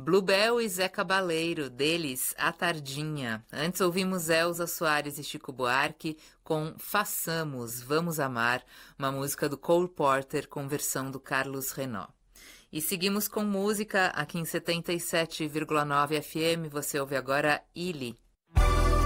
Bluebell e Zé Cabaleiro, deles A Tardinha. Antes ouvimos Elza Soares e Chico Buarque com Façamos, Vamos Amar, uma música do Cole Porter com versão do Carlos Renaud. E seguimos com música aqui em 77,9 FM, você ouve agora Illy.